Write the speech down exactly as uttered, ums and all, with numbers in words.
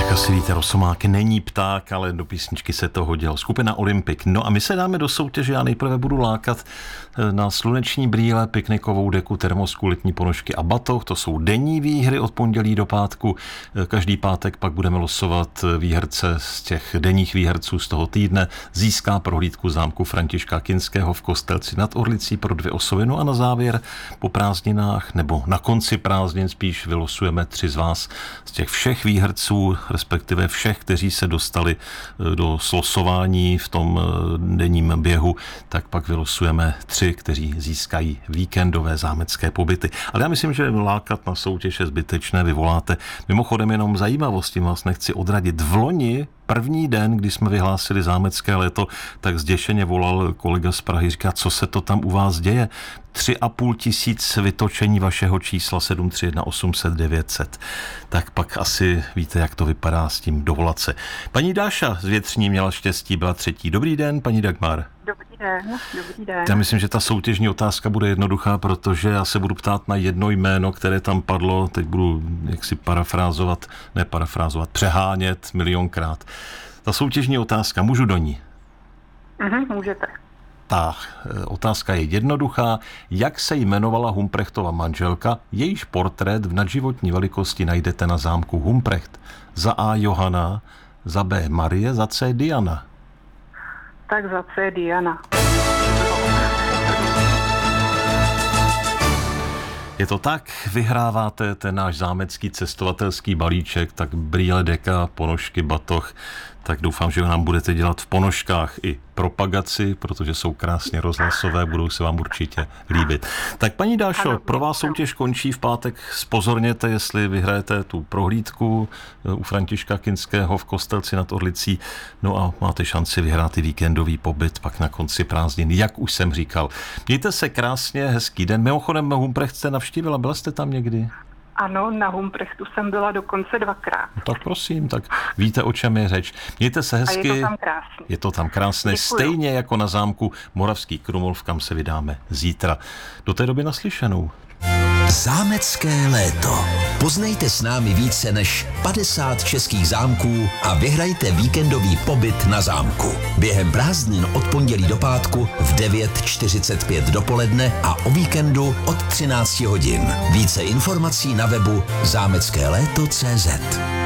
Asi víte, Rosomák není pták, ale do písničky se to hodil. Skupina Olympik. No a my se dáme do soutěže. Já nejprve budu lákat na sluneční brýle, piknikovou deku, termosku, letní ponožky a batoh. To jsou denní výhry od pondělí do pátku. Každý pátek pak budeme losovat výherce z těch denních výherců z toho týdne. Získá prohlídku zámku Františka Kinského v Kostelci nad Orlicí pro dvě osoby. No a na závěr po prázdninách, nebo na konci prázdnin spíš, vylosujeme tři z vás z těch všech výherců, respektive všech, kteří se dostali do slosování v tom denním běhu, tak pak vylosujeme tři, kteří získají víkendové zámecké pobyty. Ale já myslím, že lákat na soutěž je zbytečné, vyvoláte. Mimochodem jenom zajímavosti, vás nechci odradit. V loni první den, kdy jsme vyhlásili zámecké léto, tak zděšeně volal kolega z Prahy, říká, co se to tam u vás děje? Tři a půl tisíc vytočení vašeho čísla sedm tři jedna osm set devět set. Tak pak asi víte, jak to vypadá s tím dovolat se. Paní Dáša z Větřní měla štěstí, byla třetí. Dobrý den, paní Dagmar. Dobrý den, dobrý den. Já myslím, že ta soutěžní otázka bude jednoduchá, protože já se budu ptát na jedno jméno, které tam padlo, teď budu jaksi parafrázovat, ne parafrázovat, přehánět milionkrát. Ta soutěžní otázka, můžu do ní? Mhm, můžete. Ta otázka je jednoduchá. Jak se jmenovala Humprechtova manželka, jejíž portrét v nadživotní velikosti najdete na zámku Humprecht? Za A. Johana, za B. Marie, za C. Diana. Tak za C. Diana. Je to tak, vyhráváte ten náš zámecký cestovatelský balíček, tak brýle, deka, ponožky, batoh, tak doufám, že nám budete dělat v ponožkách i propagaci, protože jsou krásně rozhlasové, budou se vám určitě líbit. Tak paní Dášo, ano, pro vás soutěž končí v pátek. Spozorněte, jestli vyhrajete tu prohlídku u Františka Kinského v Kostelci nad Orlicí, no a máte šanci vyhrát i víkendový pobyt pak na konci prázdnin, jak už jsem říkal. Mějte se krásně, hezký den. Mimochodem Humprecht jste navštívila, byla jste tam někdy? Ano, na Humprechtu jsem byla dokonce dvakrát. No tak prosím, tak víte, o čem je řeč. Mějte se hezky. A je to tam krásné. Je to tam krásné, děkuju. Stejně jako na zámku Moravský Krumlov, kam se vydáme zítra. Do té doby naslyšenou. Zámecké léto. Poznejte s námi více než padesát českých zámků a vyhrajte víkendový pobyt na zámku. Během prázdnin od pondělí do pátku v devět čtyřicet pět dopoledne a o víkendu od třináct hodin. Více informací na webu zámecké léto tečka cé zet.